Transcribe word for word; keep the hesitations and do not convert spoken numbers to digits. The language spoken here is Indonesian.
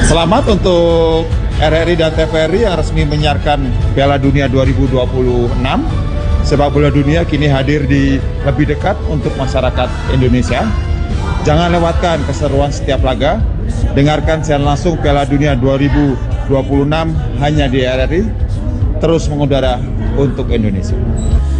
Selamat untuk R R I dan T V R I yang resmi menyiarkan Piala Dunia dua ribu dua puluh enam. Sepak bola dunia kini hadir di lebih dekat untuk masyarakat Indonesia. Jangan lewatkan keseruan setiap laga. Dengarkan siaran langsung Piala Dunia dua ribu dua puluh enam hanya di R R I. Terus mengudara untuk Indonesia.